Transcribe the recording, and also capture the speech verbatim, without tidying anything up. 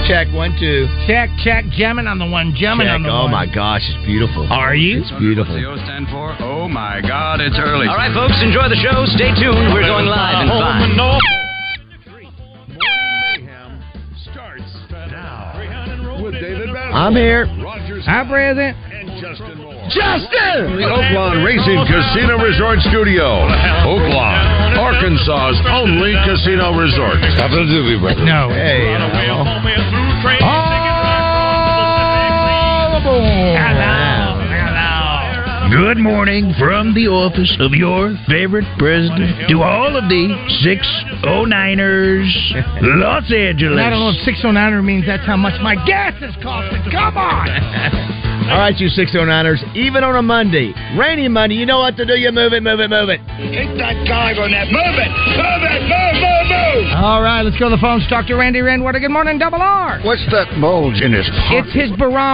check, one, two. Check, check, jamming on the one, jamming check. on the oh one. Oh, my gosh, it's beautiful. Are you? It's beautiful. What's the O stand for? Oh, my God, it's early. All right, folks, enjoy the show. Stay tuned. We're going live in five. With David Basil, I'm here. Roger Hi, President. and Justin Moore. Justin! The Oaklawn Racing Casino Resort Studio. Oaklawn, Arkansas's only casino resort. Capital Doobie Brothers. No. Hey, All aboard. Hello. Good morning from the office of your favorite president to all of the six oh niners, Los Angeles. I don't know if six oh niner means that's how much my gas is costing. Come on. All right, you six oh niners, even on a Monday, rainy Monday, you know what to do. You move it, move it, move it. Take that guy on that. Move it! Move it! Move, move, move! All right, let's go to the phones. Doctor Randy Randwater. Good morning, Double R. What's that bulge in his pocket? It's his barometer.